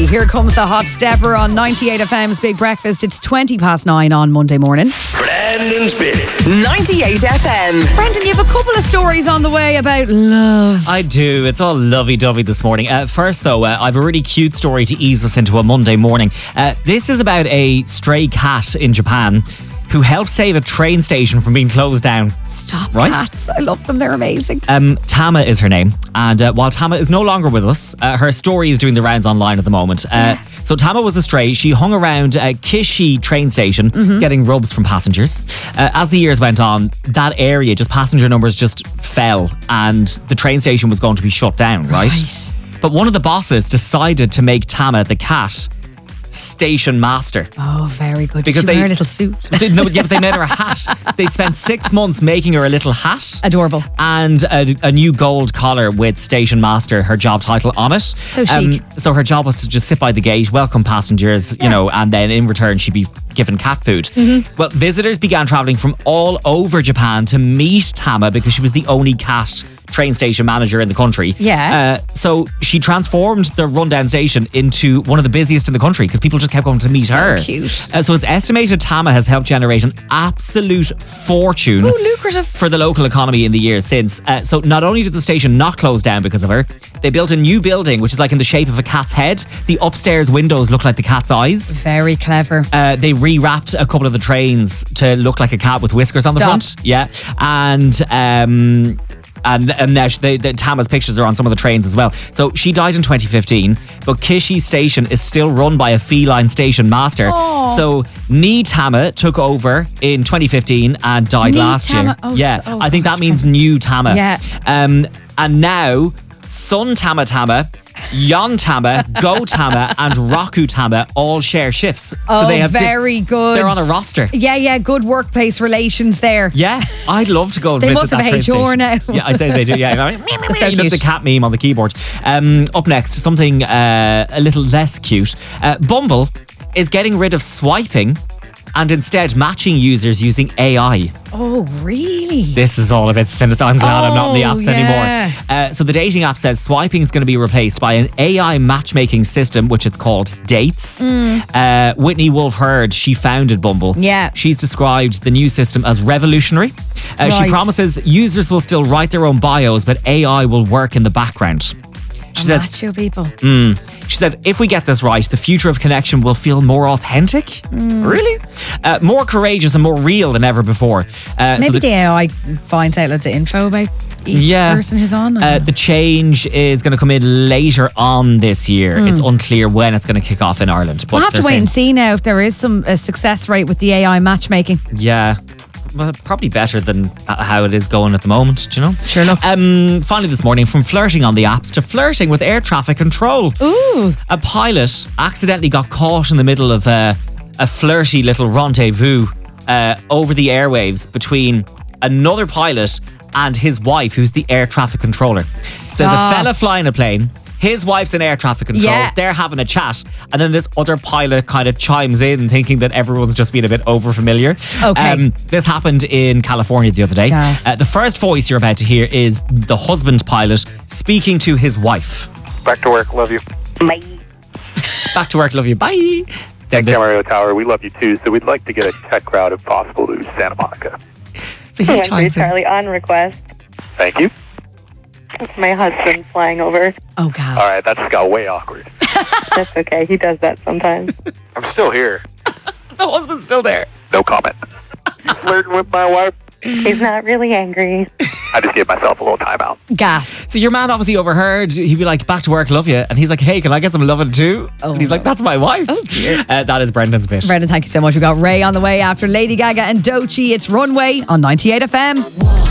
Doty. Here comes the hot stepper on 98 FM's Big Breakfast. It's 9:20 on Monday morning. Brandon's Big 98 FM. Brendan, you have a couple of stories on the way about love. I do. It's all lovey-dovey this morning. First, though, I have a really cute story to ease us into a Monday morning. This is about a stray cat in Japan who helped save a train station from being closed down. Stop Right? cats. I love them. They're amazing. Tama is her name. And while Tama is no longer with us, her story is doing the rounds online at the moment. So Tama was a stray. She hung around Kishi train station getting rubs from passengers. As the years went on, that area, just passenger numbers just fell and the train station was going to be shut down, right? But one of the bosses decided to make Tama, the cat, station master. Oh, very good. Because Did she wear a little suit? But they made her a hat. They spent 6 months making her a little hat. Adorable. And a new gold collar with Station Master, her job title on it. So chic. So her job was to just sit by the gate, welcome passengers, you know, and then in return she'd be given cat food. Well, visitors began travelling from all over Japan to meet Tama because she was the only cat train station manager in the country. Yeah. So she transformed the rundown station into one of the busiest in the country because people just kept going to meet her. So cute. So it's estimated Tama has helped generate an absolute fortune lucrative. for the local economy in the years since. So not only did the station not close down because of her, they built a new building which is like in the shape of a cat's head. The upstairs windows look like the cat's eyes. Very clever. They rewrapped a couple of the trains to look like a cat with whiskers on the front. Yeah. And now Tama's pictures are on some of the trains as well. So she died in 2015, but Kishi Station is still run by a feline station master. Aww. So Ni Tama took over in 2015 and died Ni last Tama. year. Oh, Yeah, oh I think gosh, that means new Tama. Yeah. And now Sun Tama, Yon Tama, Go Tama, and Raku Tama all share shifts. Oh, so they have very good. They're on a roster. Yeah, good workplace relations there. Yeah, I'd love to go and They visit must have that train HR station. now. Yeah, I'd say they do. Yeah, So you know, cute. the cat meme on the keyboard. Up next, something a little less cute. Bumble is getting rid of swiping and instead matching users using AI. Oh, really? This is all a bit sinister. I'm glad I'm not in the apps yeah. anymore. So the dating app says swiping is going to be replaced by an AI matchmaking system, which it's called Dates. Whitney Wolf Herd, she founded Bumble. Yeah. She's described the new system as revolutionary. She Right. promises users will still write their own bios, but AI will work in the background. She says, Macho people. she said, if we get this right, the future of connection will feel more authentic. Really? More courageous and more real than ever before. Maybe the AI finds out loads of info about each person who's on. The change is going to come in later on this year. It's unclear when it's going to kick off in Ireland. But We'll have to they're wait and saying- see now if there is a success rate with the AI matchmaking. Yeah. Well, probably better than how it is going at the moment, do you know? Sure enough. Finally this morning, from flirting on the apps to flirting with air traffic control. Ooh. A pilot accidentally got caught in the middle of a flirty little rendezvous over the airwaves between another pilot and his wife, who's the air traffic controller. There's a fella flying a plane. His wife's in air traffic control. Yeah. They're having a chat. And then this other pilot kind of chimes in thinking that everyone's just been a bit over-familiar. Okay. This happened in California the other day. Gas. The first voice you're about to hear is the husband pilot speaking to his wife. Back to work. Love you. Bye. Back to work, love you, bye. Then this, Camarillo Tower. We love you too. So we'd like to get a tech crowd, if possible, to Santa Monica. so he Henry chimes in. Charlie on request. Thank you. It's my husband flying over. Oh, gas. All right, that just got way awkward. That's okay. He does that sometimes. I'm still here. The husband's still there. No comment. You flirting with my wife? He's not really angry. I just gave myself a little timeout. Gas. So your man obviously overheard. He'd be like, back to work, love you. And he's like, hey, can I get some loving too? And he's like, that's my wife. Oh, dear. That is Brendan's bit. Brendan, thank you so much. We got Ray on the way after Lady Gaga and Doechii. It's Runway on 98 FM.